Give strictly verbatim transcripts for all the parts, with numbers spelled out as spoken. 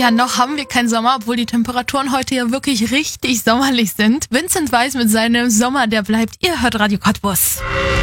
Ja, noch haben wir keinen Sommer, obwohl die Temperaturen heute ja wirklich richtig sommerlich sind. Vincent Weiss mit seinem Sommer, der bleibt. Ihr hört Radio Cottbus.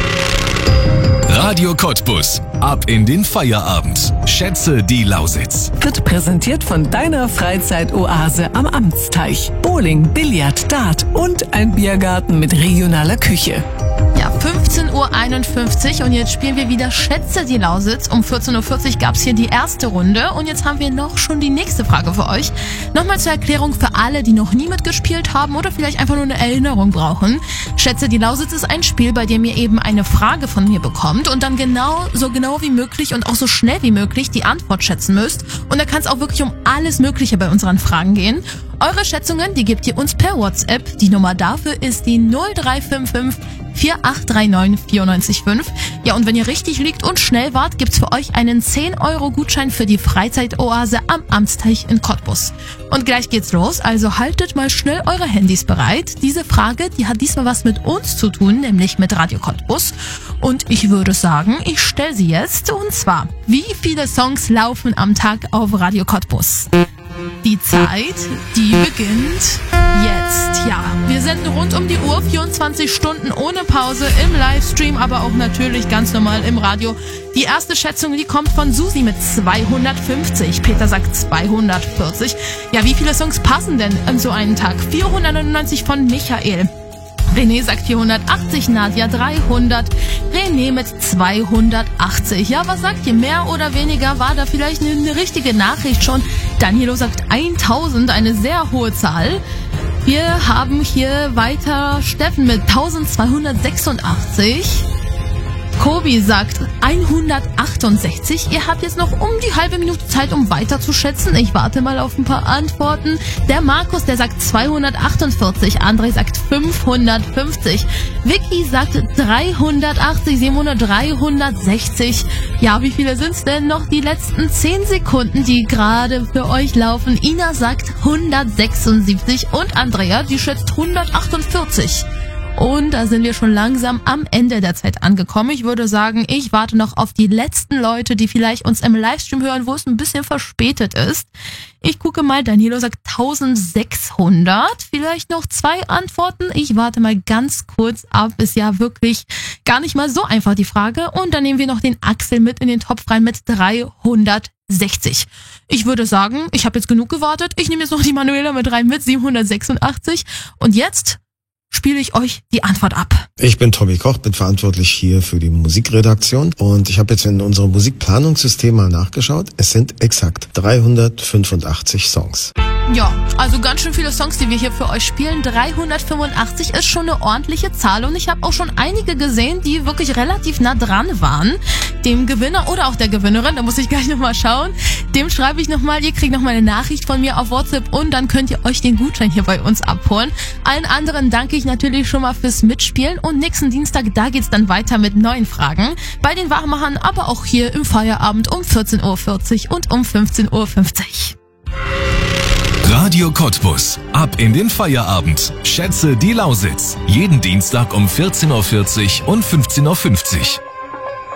Radio Cottbus. Ab in den Feierabend. Schätze die Lausitz. Wird präsentiert von deiner Freizeitoase am Amtsteich. Bowling, Billard, Dart und ein Biergarten mit regionaler Küche. Ja, fünfzehn Uhr einundfünfzig und jetzt spielen wir wieder Schätze die Lausitz. Um vierzehn Uhr vierzig gab es hier die erste Runde und jetzt haben wir noch schon die nächste Frage für euch. Nochmal zur Erklärung für alle, die noch nie mitgespielt haben oder vielleicht einfach nur eine Erinnerung brauchen. Schätze die Lausitz ist ein Spiel, bei dem ihr eben eine Frage von mir bekommt und dann genau, so genau wie möglich und auch so schnell wie möglich die Antwort schätzen müsst. Und da kann es auch wirklich um alles Mögliche bei unseren Fragen gehen. Eure Schätzungen, die gebt ihr uns per WhatsApp. Die Nummer dafür ist die null drei fünf fünf vier acht drei neun vier neun fünf. Ja, und wenn ihr richtig liegt und schnell wart, gibt's für euch einen zehn Euro Gutschein für die Freizeitoase am Amtsteich in Cottbus. Und gleich geht's los, also haltet mal schnell eure Handys bereit. Diese Frage, die hat diesmal was mit uns zu tun, nämlich mit Radio Cottbus. Und ich würde sagen, ich stelle sie jetzt. Und zwar, wie viele Songs laufen am Tag auf Radio Cottbus? Die Zeit, die beginnt jetzt. Ja, wir senden rund um die Uhr, vierundzwanzig Stunden ohne Pause im Livestream, aber auch natürlich ganz normal im Radio. Die erste Schätzung, die kommt von Susi mit zweihundertfünfzig. Peter sagt zweihundertvierzig. Ja, wie viele Songs passen denn an so einen Tag? vierhundertneunundneunzig von Michael. René sagt vierhundertachtzig, Nadja dreihundert, René mit zweihundertachtzig. Ja, was sagt ihr? Mehr oder weniger? War da vielleicht eine richtige Nachricht schon? Danilo sagt tausend, eine sehr hohe Zahl. Wir haben hier weiter Steffen mit eintausendzweihundertsechsundachtzig. Kobi sagt hundertachtundsechzig. Ihr habt jetzt noch um die halbe Minute Zeit, um weiter zu schätzen. Ich warte mal auf ein paar Antworten. Der Markus, der sagt zweihundertachtundvierzig. André sagt fünfhundertfünfzig. Vicky sagt dreihundertachtzig. Simone dreihundertsechzig. Ja, wie viele sind's denn noch? Die letzten zehn Sekunden, die gerade für euch laufen. Ina sagt hundertsechsundsiebzig und Andrea, die schätzt hundertachtundvierzig. Und da sind wir schon langsam am Ende der Zeit angekommen. Ich würde sagen, ich warte noch auf die letzten Leute, die vielleicht uns im Livestream hören, wo es ein bisschen verspätet ist. Ich gucke mal, Danilo sagt eintausendsechshundert. Vielleicht noch zwei Antworten. Ich warte mal ganz kurz ab. Ist ja wirklich gar nicht mal so einfach die Frage. Und dann nehmen wir noch den Axel mit in den Topf rein mit dreihundertsechzig. Ich würde sagen, ich habe jetzt genug gewartet. Ich nehme jetzt noch die Manuela mit rein mit siebenhundertsechsundachtzig. Und jetzt spiele ich euch die Antwort ab. Ich bin Tommy Koch, bin verantwortlich hier für die Musikredaktion und ich habe jetzt in unserem Musikplanungssystem mal nachgeschaut. Es sind exakt dreihundertfünfundachtzig Songs. Ja, also ganz schön viele Songs, die wir hier für euch spielen. dreihundertfünfundachtzig ist schon eine ordentliche Zahl und ich habe auch schon einige gesehen, die wirklich relativ nah dran waren. Dem Gewinner oder auch der Gewinnerin, da muss ich gleich nochmal schauen, dem schreibe ich nochmal, ihr kriegt nochmal eine Nachricht von mir auf WhatsApp und dann könnt ihr euch den Gutschein hier bei uns abholen. Allen anderen danke ich natürlich schon mal fürs Mitspielen und nächsten Dienstag, da geht's dann weiter mit neuen Fragen. Bei den Wachmachern, aber auch hier im Feierabend um vierzehn Uhr vierzig und um fünfzehn Uhr fünfzig. Radio Cottbus. Ab in den Feierabend. Schätze die Lausitz. Jeden Dienstag um vierzehn Uhr vierzig und fünfzehn Uhr fünfzig.